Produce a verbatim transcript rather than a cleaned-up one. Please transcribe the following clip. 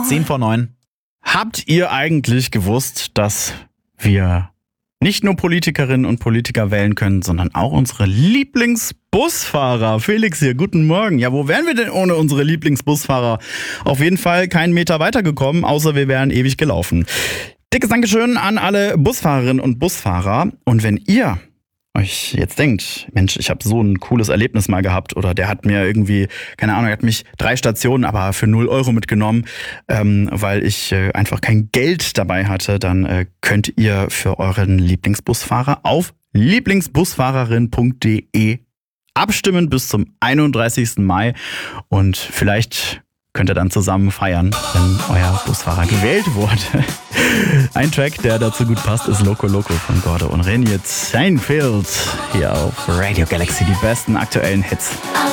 zehn vor neun. Habt ihr eigentlich gewusst, dass wir nicht nur Politikerinnen und Politiker wählen können, sondern auch unsere Lieblingsbusfahrer? Felix hier, guten Morgen. Ja, wo wären wir denn ohne unsere Lieblingsbusfahrer? Auf jeden Fall keinen Meter weitergekommen, außer wir wären ewig gelaufen. Dickes Dankeschön an alle Busfahrerinnen und Busfahrer. Und wenn ihr euch jetzt denkt, Mensch, ich habe so ein cooles Erlebnis mal gehabt oder der hat mir irgendwie, keine Ahnung, er hat mich drei Stationen, aber für null Euro mitgenommen, ähm, weil ich äh, einfach kein Geld dabei hatte, dann äh, könnt ihr für euren Lieblingsbusfahrer auf lieblingsbusfahrerin punkt de abstimmen bis zum einunddreißigsten Mai und vielleicht könnt ihr dann zusammen feiern, wenn euer Busfahrer gewählt wurde. Ein Track, der dazu gut passt, ist Loco Loco von Gordo und Renate Seinfeld hier auf Radio Galaxy. Die besten aktuellen Hits.